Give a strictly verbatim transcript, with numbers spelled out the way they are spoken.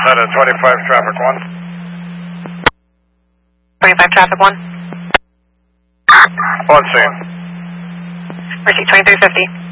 Nevada, twenty-five traffic one. twenty-five traffic one. One scene. Mercy, twenty-three fifty.